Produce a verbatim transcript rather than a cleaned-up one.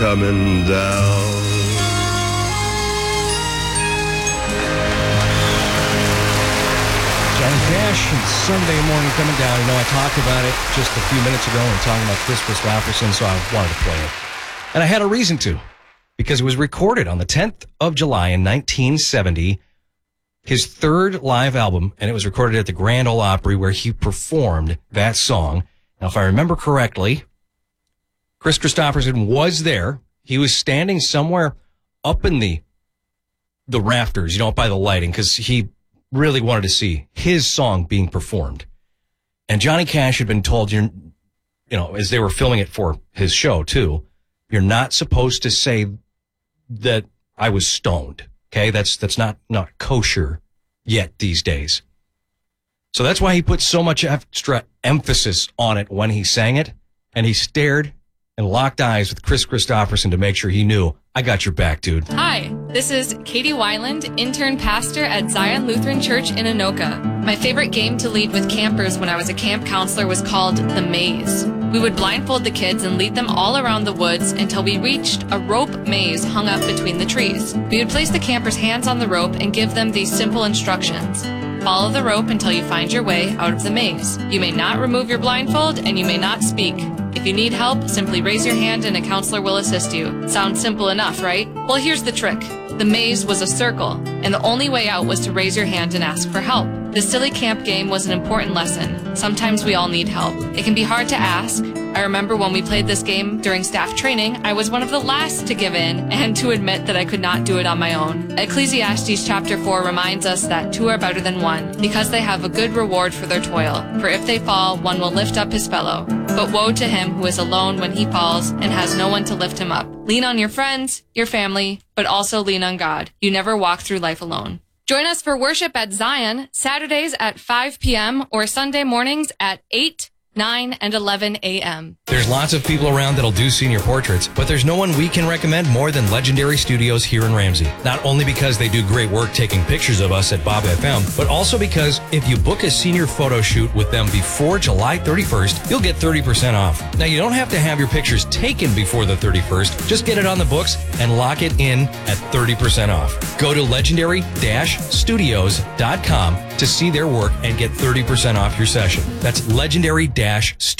coming down. Johnny Cash and Sunday Morning Coming Down. You know, I talked about it just a few minutes ago when talking about Kris Kristofferson, so I wanted to play it. And I had a reason to, because it was recorded on the tenth of July in nineteen seventy, his third live album, and it was recorded at the Grand Ole Opry where he performed that song. Now, if I remember correctly, Kris Kristofferson was there. He was standing somewhere up in the the rafters, you know, by the lighting, because he really wanted to see his song being performed. And Johnny Cash had been told, you're, you know, as they were filming it for his show too, you're not supposed to say that I was stoned. Okay. That's, that's not, not kosher yet these days. So that's why he put so much extra emphasis on it when he sang it. And he stared and locked eyes with Kris Kristofferson to make sure he knew, I got your back, dude. Hi, this is Katie Weiland, intern pastor at Zion Lutheran Church in Anoka. My favorite game to lead with campers when I was a camp counselor was called The Maze. We would blindfold the kids and lead them all around the woods until we reached a rope maze hung up between the trees. We would place the campers' hands on the rope and give them these simple instructions. Follow the rope until you find your way out of the maze. You may not remove your blindfold and you may not speak. If you need help, simply raise your hand and a counselor will assist you. Sounds simple enough, right? Well, here's the trick. The maze was a circle, and the only way out was to raise your hand and ask for help. The silly camp game was an important lesson. Sometimes we all need help. It can be hard to ask. I remember when we played this game during staff training, I was one of the last to give in and to admit that I could not do it on my own. Ecclesiastes chapter four reminds us that two are better than one, because they have a good reward for their toil. For if they fall, one will lift up his fellow. But woe to him who is alone when he falls and has no one to lift him up. Lean on your friends, your family, but also lean on God. You never walk through life alone. Join us for worship at Zion, Saturdays at five p.m. or Sunday mornings at eight, nine, and eleven a.m. There's lots of people around that'll do senior portraits, but there's no one we can recommend more than Legendary Studios here in Ramsey. Not only because they do great work taking pictures of us at Bob F M, but also because if you book a senior photo shoot with them before July thirty-first, you'll get thirty percent off. Now, you don't have to have your pictures taken before the thirty-first. Just get it on the books and lock it in at thirty percent off. Go to legendary dash studios dot com to see their work and get thirty percent off your session. That's legendary dash studios.